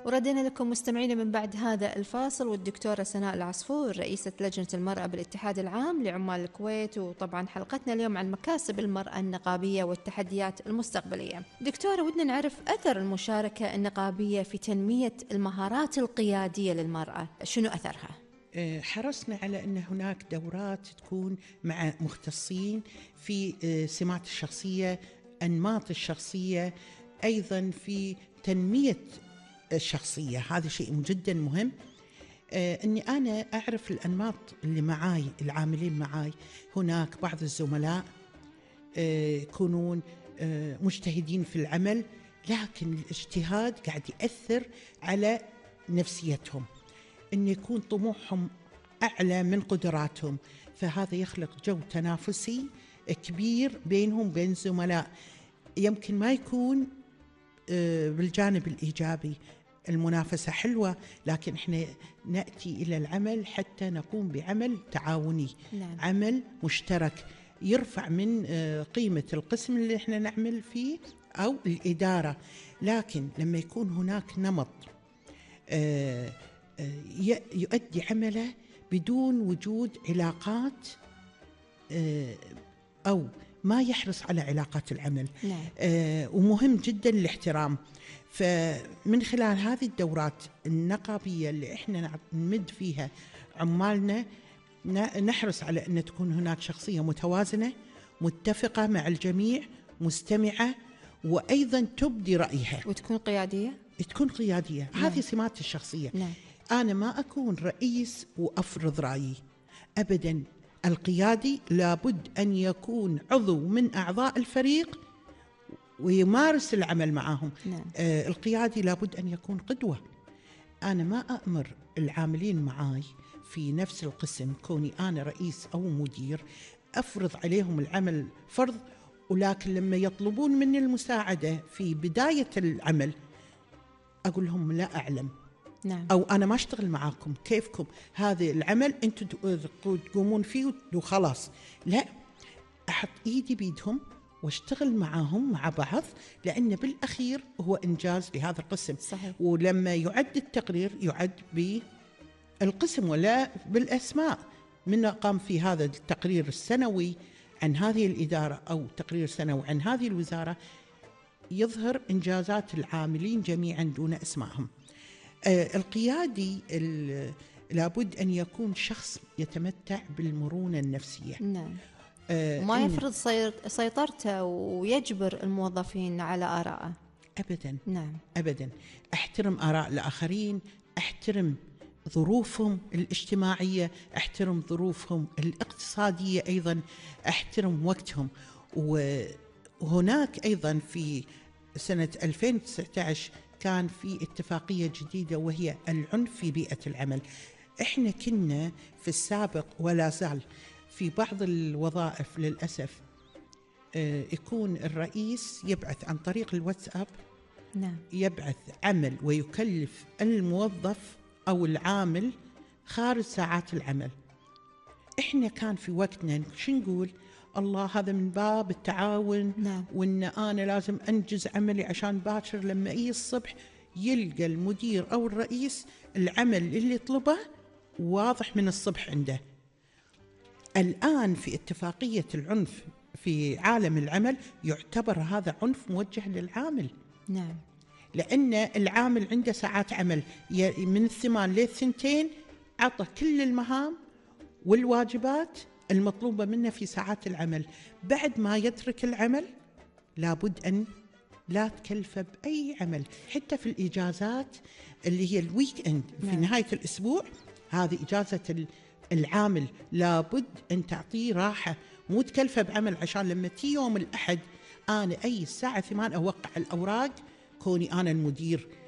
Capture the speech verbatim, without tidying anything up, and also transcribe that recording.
وردنا لكم مستمعين من بعد هذا الفاصل، والدكتورة سناء العصفور رئيسة لجنة المرأة بالاتحاد العام لعمال الكويت. وطبعا حلقتنا اليوم عن مكاسب المرأة النقابية والتحديات المستقبلية. دكتورة، ودنا نعرف أثر المشاركة النقابية في تنمية المهارات القيادية للمرأة، شنو أثرها؟ حرصنا على أن هناك دورات تكون مع مختصين في سمات الشخصية، أنماط الشخصية، أيضا في تنمية الشخصية. هذا شيء جدا مهم. آه أني أنا أعرف الأنماط اللي معاي، العاملين معاي. هناك بعض الزملاء آه يكونون آه مجتهدين في العمل، لكن الاجتهاد قاعد يأثر على نفسيتهم، أن يكون طموحهم أعلى من قدراتهم، فهذا يخلق جو تنافسي كبير بينهم بين الزملاء. يمكن ما يكون آه بالجانب الإيجابي، المنافسة حلوة، لكن احنا نأتي إلى العمل حتى نقوم بعمل تعاوني. نعم. عمل مشترك يرفع من قيمة القسم اللي احنا نعمل فيه أو الإدارة. لكن لما يكون هناك نمط يؤدي عمله بدون وجود علاقات أو ما يحرص على علاقات العمل. نعم. ومهم جدا الاحترام. فمن خلال هذه الدورات النقابية اللي احنا نمد فيها عمالنا، نحرص على أن تكون هناك شخصية متوازنة، متفقة مع الجميع، مستمعة، وأيضا تبدي رأيها وتكون قيادية. تكون قيادية. نعم. هذه سمات الشخصية. نعم. أنا ما أكون رئيس وأفرض رأيي أبدا. القيادي لابد أن يكون عضو من أعضاء الفريق ويمارس العمل معهم. نعم. آه القيادي لابد أن يكون قدوة. أنا ما أأمر العاملين معاي في نفس القسم، كوني أنا رئيس أو مدير، أفرض عليهم العمل فرض، ولكن لما يطلبون مني المساعدة في بداية العمل أقول لهم لا أعلم. نعم. أو أنا ما أشتغل معاكم، كيفكم هذا العمل أنتم تقومون فيه وخلاص. لا، أحط إيدي بيدهم واشتغل معاهم مع بعض، لأن بالأخير هو إنجاز لهذا القسم. صحيح. ولما يعد التقرير يعد بالقسم ولا بالأسماء. من قام في هذا التقرير السنوي عن هذه الإدارة أو تقرير سنوي عن هذه الوزارة، يظهر إنجازات العاملين جميعا دون أسمائهم. آه القيادي لابد أن يكون شخص يتمتع بالمرونة النفسية. نعم. آه ما يفرض سيطرته ويجبر الموظفين على آراءه أبدا. نعم. أبدا. أحترم آراء الآخرين، أحترم ظروفهم الاجتماعية، أحترم ظروفهم الاقتصادية، أيضا أحترم وقتهم. وهناك أيضا في سنة ألفين وتسعة عشر كان في اتفاقية جديدة، وهي العنف في بيئة العمل. إحنا كنا في السابق ولا زال في بعض الوظائف للأسف يكون الرئيس يبعث عن طريق الواتساب. نعم. يبعث عمل ويكلف الموظف أو العامل خارج ساعات العمل. إحنا كان في وقتنا شو نقول؟ الله، هذا من باب التعاون. نعم. وإن أنا لازم أنجز عملي عشان باكر لما أي الصبح يلقى المدير أو الرئيس العمل اللي يطلبه واضح من الصبح عنده. الآن في اتفاقية العنف في عالم العمل يعتبر هذا عنف موجه للعامل. نعم. لأن العامل عنده ساعات عمل من الثمان للثنتين، عطى كل المهام والواجبات المطلوبة منه في ساعات العمل. بعد ما يترك العمل لابد أن لا تكلفه بأي عمل، حتى في الإجازات اللي هي الويك اند في نعم. نهاية الأسبوع. هذه إجازة العامل لابد أن تعطيه راحة، مو تكلفه بعمل عشان لما تي يوم الأحد أنا أي الساعة ثمان أوقع الأوراق كوني أنا المدير.